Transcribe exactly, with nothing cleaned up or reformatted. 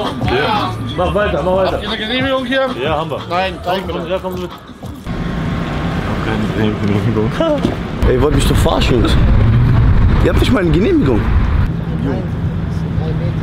Ja. Mach weiter, mach weiter. Habt ihr eine Genehmigung hier? Ja, haben wir. Nein, zeig mir. Ja, komm mit. Keine Genehmigung. Ey, ihr wollt mich doch verarschen, Jungs. Ihr habt nicht mal eine Genehmigung. Nein, drei Meter.